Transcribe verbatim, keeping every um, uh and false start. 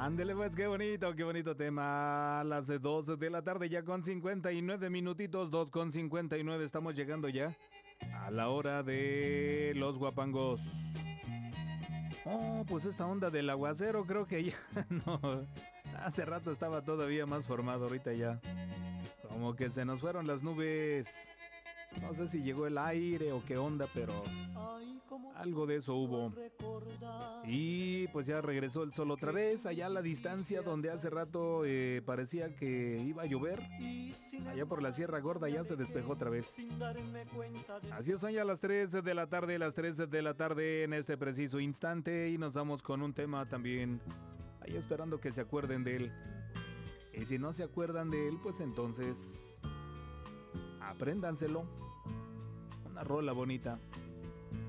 Ándele pues, qué bonito, qué bonito tema. A las dos de la tarde ya con cincuenta y nueve minutitos, dos con cincuenta y nueve, estamos llegando ya a la hora de los guapangos. Oh, pues esta onda del aguacero creo que ya no. Hace rato estaba todavía más formado, ahorita ya. Como que se nos fueron las nubes. No sé si llegó el aire o qué onda, pero algo de eso hubo. Y pues ya regresó el sol otra vez, allá a la distancia donde hace rato eh, parecía que iba a llover. Allá por la Sierra Gorda ya se despejó otra vez. Así son ya las tres de la tarde, las tres de la tarde en este preciso instante. Y nos vamos con un tema también, ahí esperando que se acuerden de él. Y si no se acuerdan de él, pues entonces apréndanselo. Una rola bonita.